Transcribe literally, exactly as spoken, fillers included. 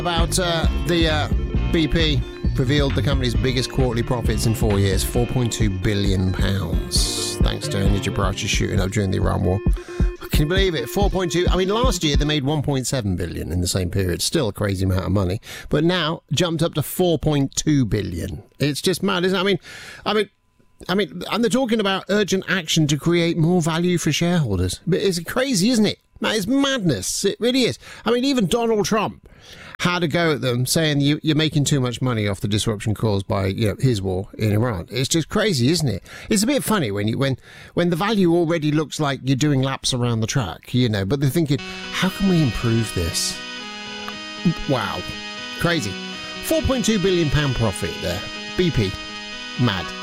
About uh, the uh, B P revealed the company's biggest quarterly profits in four years, four point two billion pounds, thanks to energy prices shooting up during the Iran war. Can you believe it? four point two. I mean, last year they made one point seven billion in the same period. Still a crazy amount of money, but now jumped up to four point two billion. It's just mad, isn't it? I mean, I mean. I mean, and they're talking about urgent action to create more value for shareholders. But it's crazy, isn't it? That is madness. It really is. I mean, even Donald Trump had a go at them, saying you, you're making too much money off the disruption caused by, you know, his war in Iran. It's just crazy, isn't it? It's a bit funny when you when when the value already looks like you're doing laps around the track, you know. But they're thinking, how can we improve this? Wow, crazy. four point two billion pound profit there. B P, mad.